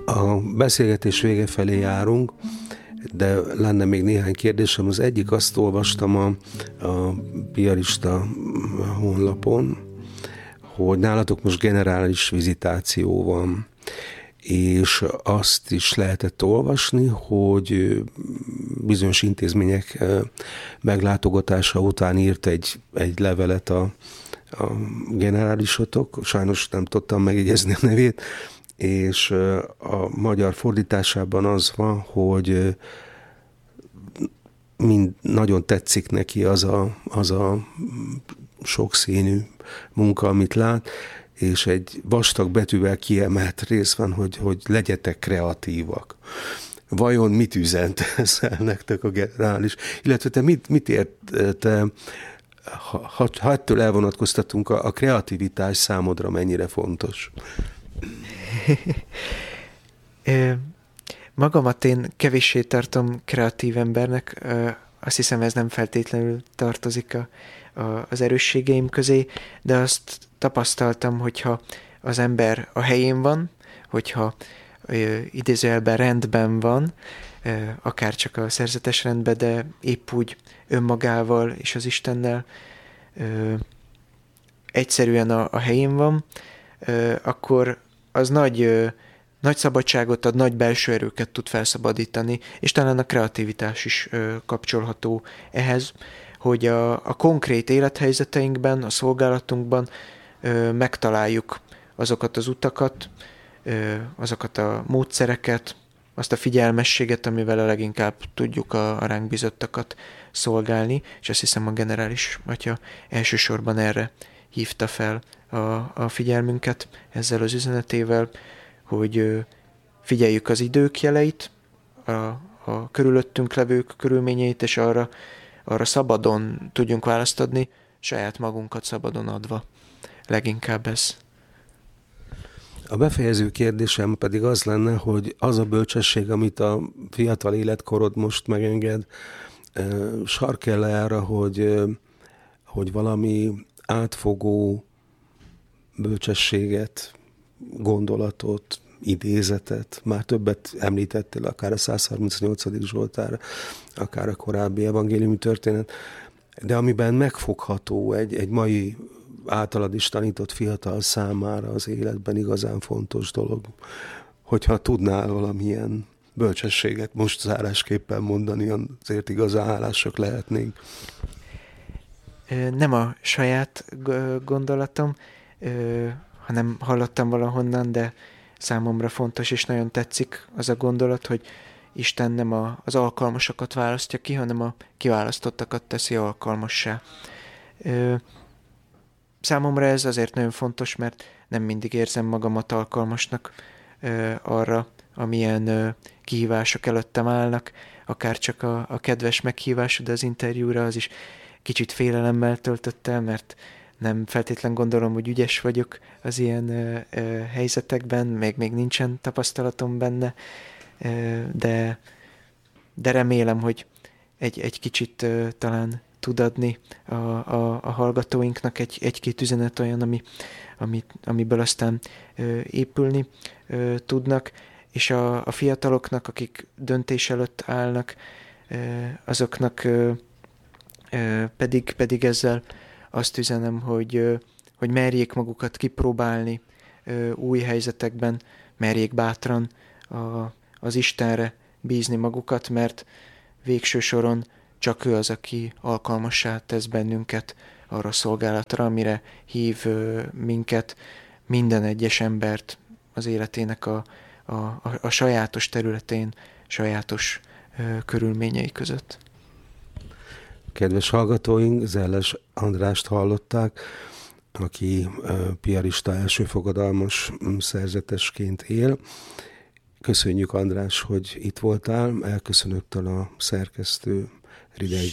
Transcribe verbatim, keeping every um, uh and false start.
A beszélgetés vége felé járunk, de lenne még néhány kérdésem. Az egyik, azt olvastam a, a Piarista honlapon, hogy nálatok most generális vizitáció van, és azt is lehetett olvasni, hogy bizonyos intézmények meglátogatása után írt egy, egy levelet a, a generálisotok, sajnos nem tudtam megjegyezni a nevét, és a magyar fordításában az van, hogy mind nagyon tetszik neki az a, az a sokszínű munka, amit lát, és egy vastag betűvel kiemelt rész van, hogy, hogy legyetek kreatívak. Vajon mit üzent ezzel nektek a generális? Illetve te mit, mit ért, te, ha, ha ettől elvonatkoztatunk, a, a kreativitás számodra mennyire fontos? Magamat én kevéssé tartom kreatív embernek, azt hiszem ez nem feltétlenül tartozik a, a, az erősségeim közé, de azt tapasztaltam, hogyha az ember a helyén van, hogyha idézőjelben rendben van, akár csak a szerzetes rendben, de épp úgy önmagával és az Istennel egyszerűen a, a helyén van, akkor az nagy, nagy szabadságot ad, nagy belső erőket tud felszabadítani, és talán a kreativitás is kapcsolható ehhez, hogy a, a konkrét élethelyzeteinkben, a szolgálatunkban megtaláljuk azokat az utakat, azokat a módszereket, azt a figyelmességet, amivel a leginkább tudjuk a, a ránk bizottakat szolgálni, és azt hiszem a generális atya elsősorban erre hívta fel a, a figyelmünket ezzel az üzenetével, hogy figyeljük az idők jeleit, a, a körülöttünk levők körülményeit, és arra, arra szabadon tudjunk választ adni, saját magunkat szabadon adva. Leginkább ez. A befejező kérdésem pedig az lenne, hogy az a bölcsesség, amit a fiatal életkorod most megenged, sarkell arra, hogy, hogy valami átfogó bölcsességet, gondolatot, idézetet, már többet említettél, akár a száz harmincnyolcadik Zsoltár, akár a korábbi evangéliumi történet, de amiben megfogható egy, egy mai általad is tanított fiatal számára az életben igazán fontos dolog, hogyha tudnál valamilyen bölcsességet most zárásképpen mondani, azért igazán hálásak lehetnénk. Nem a saját gondolatom, hanem hallottam valahonnan, de számomra fontos és nagyon tetszik az a gondolat, hogy Isten nem az alkalmasokat választja ki, hanem a kiválasztottakat teszi alkalmassá. Számomra ez azért nagyon fontos, mert nem mindig érzem magamat alkalmasnak arra, amilyen kihívások előttem állnak, akár csak a, a kedves meghívásod az interjúra, az is kicsit félelemmel töltött el, mert nem feltétlen gondolom, hogy ügyes vagyok az ilyen ö, ö, helyzetekben, még, még nincsen tapasztalatom benne, ö, de, de remélem, hogy egy, egy kicsit ö, talán tud adni a, a, a hallgatóinknak egy, egy-két üzenet olyan, ami, ami, amiből aztán ö, épülni ö, tudnak, és a, a fiataloknak, akik döntés előtt állnak, ö, azoknak ö, ö, pedig, pedig ezzel azt üzenem, hogy, hogy merjék magukat kipróbálni új helyzetekben, merjék bátran a, az Istenre bízni magukat, mert végső soron csak ő az, aki alkalmassá tesz bennünket arra a szolgálatra, amire hív minket, minden egyes embert az életének a, a, a, a sajátos területén, sajátos körülményei között. Kedves hallgatóink, Zelles Andrást hallották, aki piarista elsőfogadalmas szerzetesként él. Köszönjük, András, hogy itt voltál. Elköszönöktől a szerkesztő Ridei